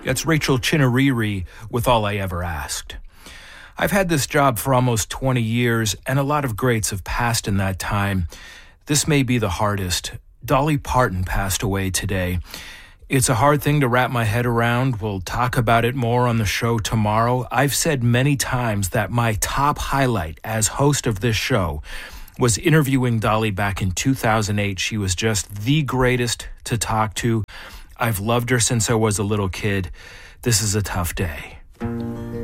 That's Rachel Chinariri with All I Ever Asked. I've had this job for almost 20 years, and a lot of greats have passed in that time. This may be the hardest. Dolly Parton passed away today. It's a hard thing to wrap my head around. We'll talk about it more on the show tomorrow. I've said many times that my top highlight as host of this show was interviewing Dolly back in 2008. She was just the greatest to talk to. I've loved her since I was a little kid. This is a tough day.